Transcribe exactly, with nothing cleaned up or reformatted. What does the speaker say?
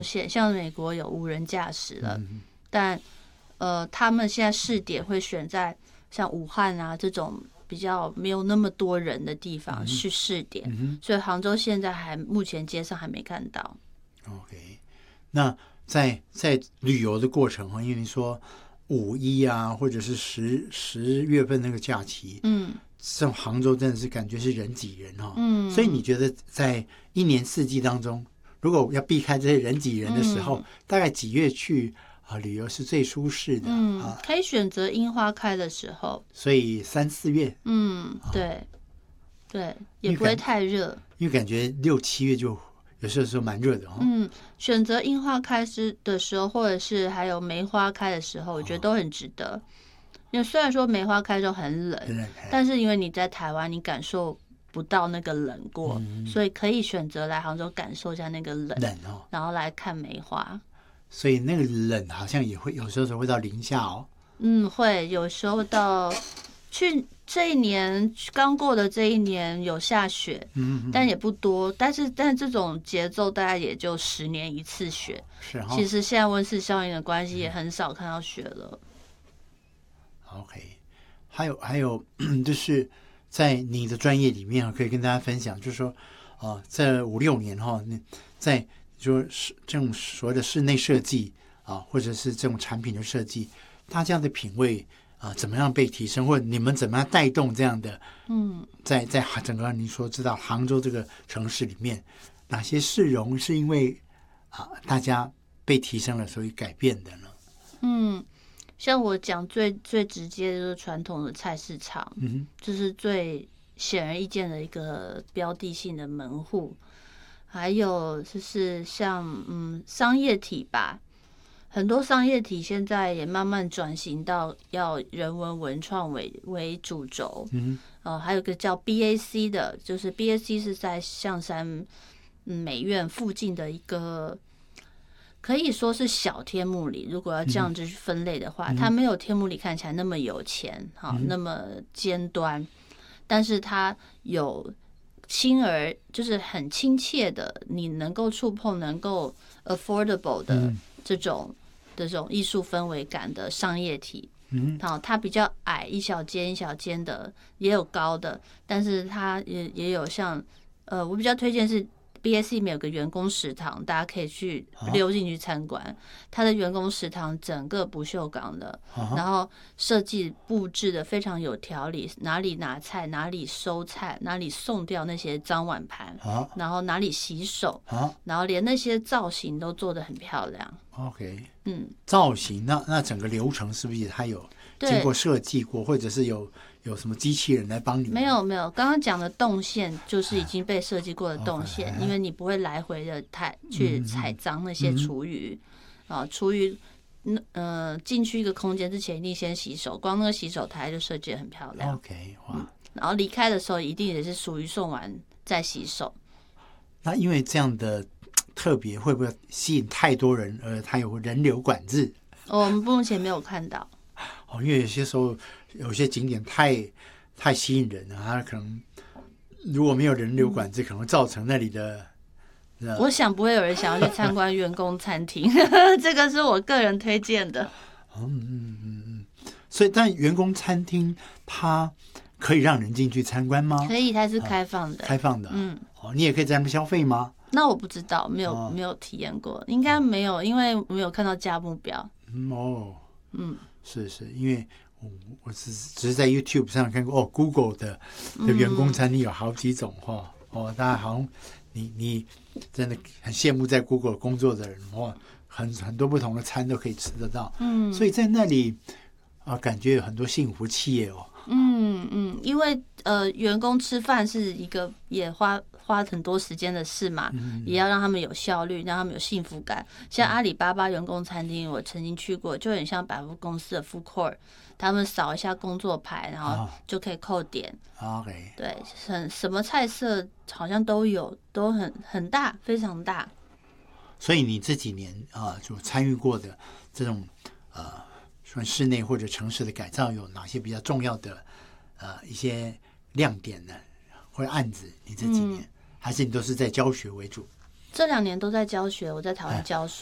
线，像美国有无人驾驶了， 嗯、 但呃，他们现在试点会选在像武汉啊这种比较没有那么多人的地方去试点， 嗯、 所以杭州现在还目前街上还没看到。 OK， 那在在旅游的过程哈，因为你说五一啊，或者是十十月份那个假期， 嗯， 这种杭州真的是感觉是人挤人哈， 嗯， 所以你觉得在一年四季当中，如果要避开这些人挤人的时候，嗯、大概几月去？啊，旅游是最舒适的， 嗯， 啊、 可以选择樱花开的时候， 所以三四月， 嗯，对，啊、对，也不会太热， 因为感觉六七月就有时候时候蛮热的哦。 嗯，选择樱花开时的时候，或者是还有梅花开的时候，我觉得都很值得。哦、因为虽然说梅花开的时候很冷， 很冷， 但是因为你在台湾，你感受不到那个冷过， 嗯、 所以可以选择来杭州感受一下那个冷， 冷哦， 然后来看梅花。 所以那个冷好像也会有时候会到零下哦。 嗯，会有时候到去这一年刚过的这一年有下雪， 嗯， 但也不多。但是但这种节奏大概也就十年一次雪。 是哈、哦。 其实现在温室效应的关系，也很少看到雪了。 OK， 还有还有就是在你的专业里面可以跟大家分享，就是说啊、呃，这五六年哈、哦，在就是这种所谓的室内设计啊，或者是这种产品的设计，大家的品味啊，怎么样被提升，或者你们怎么样带动这样的？ 嗯， 在在整个你所知道杭州这个城市里面，哪些市容是因为啊大家被提升了，所以改变的呢？ 嗯，像我讲最最直接的就是传统的菜市场， 嗯， 这是最显而易见的一个标的性的门户。还有就是像嗯商业体吧，很多商业体现在也慢慢转型到要人文文创为为主轴。 嗯， 呃，还有一个叫 B A C 的，就是 B A C 是在象山美院附近的一个，可以说是小天幕里。如果要这样子去分类的话， 嗯、 它没有天幕里看起来那么有钱，哈、嗯，那么尖端，但是它有。轻而就是很亲切的，你能够触碰、能够 affordable 的这种、嗯、这种艺术氛围感的商业体。 嗯， 好，它比较矮，一小间一小间的，也有高的，但是它也也有像呃，我比较推荐是 B S C 里面有个员工食堂，大家可以去溜进去参观。啊、它的员工食堂整个不锈钢的，啊、然后设计布置的非常有条理，哪里拿菜，哪里收菜，哪里送掉那些脏碗盘，啊、然后哪里洗手，啊、然后连那些造型都做得很漂亮。 OK， 嗯， 造型那那整个流程是不是它有经过设计过，或者是有？有什么机器人来帮你？ 没有没有，刚刚讲的动线就是已经被设计过的动线，因为你不会来回的踩去踩脏那些厨余啊，厨余呃进去一个空间之前一定先洗手，光那个洗手台就设计得很漂亮。 OK， 哇！ 然后离开的时候一定也是厨余送完再洗手。 那因为这样的特别，会不会吸引太多人？呃，它有人流管制？ 我们目前没有看到。 哦，因为有些时候有些景点太太吸引人了，它可能如果没有人流管制，嗯、可能会造成那里的。 我想不会有人想要去参观员工餐厅，这个是我个人推荐的。 嗯嗯嗯嗯，所以但员工餐厅它可以让人进去参观吗？ 可以，它是开放的。 啊、开放的， 嗯， 哦，你也可以在那边消费吗？ 那我不知道，没有、哦、没有体验过，应该没有，因为没有看到价目表。 嗯哦， 嗯。 是是，因为我我只只是在 YouTube 上看过哦 ，Google 的的员工餐厅有好几种哈、嗯、哦，大家好像你你真的很羡慕在 Google 工作的人哇，很很多不同的餐都可以吃得到，嗯，所以在那里啊、呃，感觉有很多幸福企业哦， 嗯嗯，因为呃，员工吃饭是一个也花。花很多时间的事嘛，嗯、也要让他们有效率，让他们有幸福感。像阿里巴巴员工餐厅，我曾经去过，就很像百货公司的 food court， 他们扫一下工作牌，然后就可以扣点。 哦、OK， 对，很什么菜色好像都有，都很很大，非常大。 所以你这几年啊、呃，就参与过的这种呃，说室内或者城市的改造，有哪些比较重要的呃一些亮点呢？或者案子，你这几年、嗯、还是你都是在教学为主？ 这两年都在教学，我在台哎湾教